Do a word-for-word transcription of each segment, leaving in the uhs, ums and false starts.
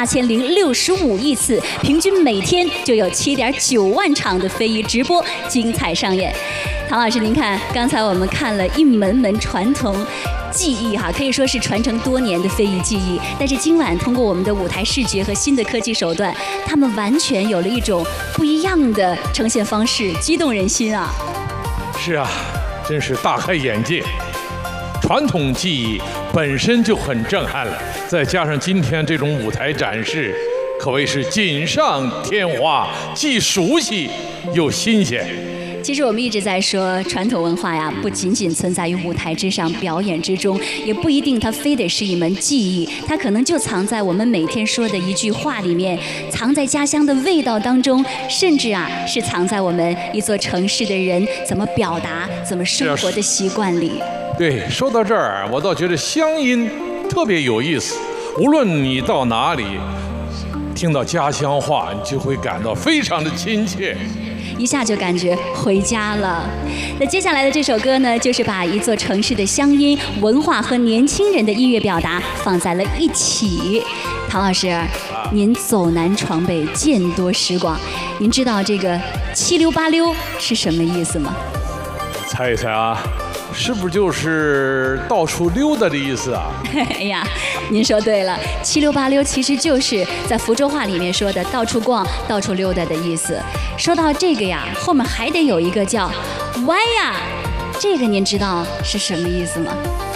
八千零六十五亿次，平均每天就有七点九万场的非遗直播精彩上演。唐老师，您看，刚才我们看了一门门传统技艺哈，可以说是传承多年的非遗技艺。但是今晚通过我们的舞台视觉和新的科技手段，他们完全有了一种不一样的呈现方式，激动人心啊！ 是啊，真是大开眼界。传统技艺本身就很震撼了，再加上今天这种舞台展示，可谓是锦上添花，既熟悉又新鲜。 其实我们一直在说，传统文化呀，不仅仅存在于舞台之上、表演之中，也不一定它非得是一门技艺，它可能就藏在我们每天说的一句话里面，藏在家乡的味道当中，甚至啊，是藏在我们一座城市的人怎么表达、怎么生活的习惯里。 对，说到这儿，我倒觉得乡音特别有意思。无论你到哪里，听到家乡话，你就会感到非常的亲切。 一下就感觉回家了。那接下来的这首歌呢，就是把一座城市的乡音、文化和年轻人的音乐表达放在了一起。唐老师，您走南闯北，见多识广，您知道这个七溜八溜是什么意思吗？ 猜一猜啊，是不是就是到处溜达的意思啊？ 哎呀，您说对了，七溜八溜其实就是在福州话里面说的到处逛、到处溜达的意思。说到这个呀，后面还得有一个叫歪呀，这个您知道是什么意思吗？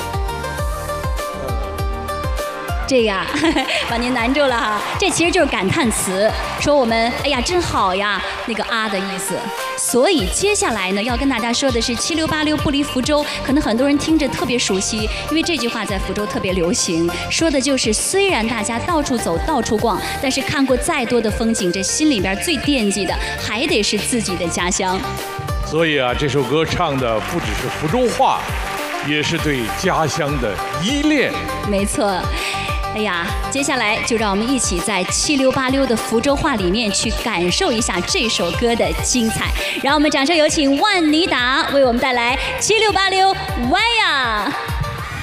这个呀，把您难住了哈。这其实就是感叹词，说我们哎呀真好呀，那个啊的意思。所以接下来呢，要跟大家说的是七溜八溜不离福州，可能很多人听着特别熟悉，因为这句话在福州特别流行，说的就是虽然大家到处走到处逛，但是看过再多的风景，这心里边最惦记的还得是自己的家乡。 所以啊，这首歌唱的不只是福州话，也是对家乡的依恋。 没错。哎呀，接下来就让我们一起在七溜八溜的福州话里面去感受一下这首歌的精彩。让我们掌声有请万妮达为我们带来七溜八溜歪呀。